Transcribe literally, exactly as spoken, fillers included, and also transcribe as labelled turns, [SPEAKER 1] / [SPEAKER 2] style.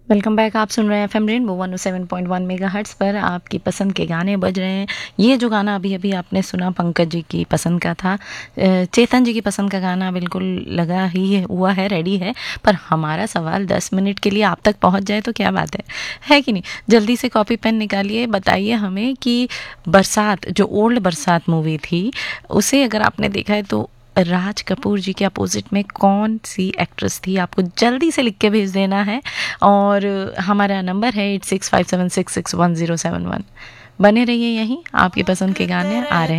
[SPEAKER 1] Welcome back. आप सुन रहे हैं F M rainbow one O seven point one megahertz पर आपकी पसंद के गाने बज रहे हैं। ये जो गाना अभी अभी आपने सुना पंकज जी की पसंद का था, चेतन जी की पसंद का गाना बिल्कुल लगा ही है, हुआ है, रेडी है। पर हमारा सवाल दस मिनट के लिए आप तक पहुंच जाए तो क्या बात है है कि नहीं। जल्दी से कॉपी पेन निकालिए, बताइए हमें कि बरसात, जो ओल्ड बरसात मूवी थी, उसे अगर आपने देखा है तो राज कपूर जी के अपोजिट में कौन सी एक्ट्रेस थी, आपको जल्दी से लिख के भेज देना है। और हमारा नंबर है eight six five seven six six one zero seven one. बने रहिए यहीं, आपकी पसंद के गाने आ रहे हैं।